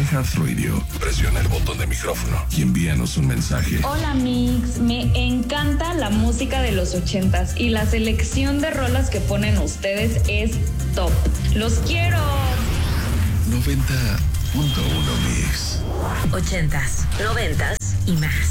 iHeartRadio, presiona el botón de micrófono y envíanos un mensaje. Hola Mix, me encanta la música de los 80s y la selección de rolas que ponen ustedes es top. ¡Los quiero! 90.1 Mix. 80s, 90s y más.